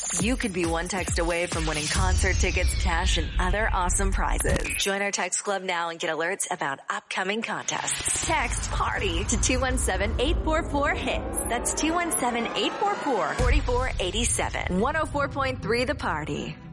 You could be one text away from winning concert tickets, cash, and other awesome prizes. Join our text club now and get alerts about upcoming contests. Text PARTY to 217-844-HITS. That's 217-844-4487. 104.3 The Party.